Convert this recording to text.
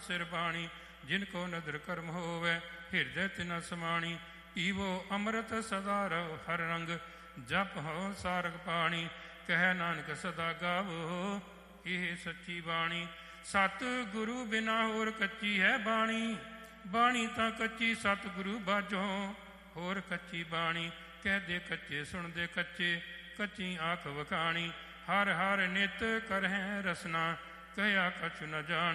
ਸਿਰ ਬਾਣੀ। ਜਿਨ ਕੋ ਨਦਰ ਕਰਮ ਹੋਵੇ ਹਿਰਦੈ ਤਿਨਾ ਸਮਾਣੀ। ਪੀਵੋ ਅੰਮ੍ਰਿਤ ਸਦਾ ਰਹੁ ਹਰ ਰੰਗ ਜਪ ਹੋ ਸਾਰਗ ਪਾਣੀ। ਕਹਿ ਨਾਨਕ ਸਦਾ ਗਾਵੋ ਇਹ ਸੱਚੀ ਬਾਣੀ। ਸਤ ਗੁਰੂ ਬਿਨਾ ਹੋਰ ਕੱਚੀ ਹੈ ਬਾਣੀ। ਬਾਣੀ ਤਾਂ ਕੱਚੀ ਸਤ ਗੁਰੂ ਬਾਝੋ ਹੋਰ ਕੱਚੀ ਬਾਣੀ। ਕਹਿਦੇ ਕੱਚੇ ਸੁਣਦੇ ਕੱਚੇ ਕੱਚੀ ਆਖ ਵਖਾਣੀ। ਹਰ ਹਰ ਨਿਤ ਕਰਹਿ ਰਸਨਾ ਕਹਿਆ ਕਛੁ ਨ ਜਾਣੀ।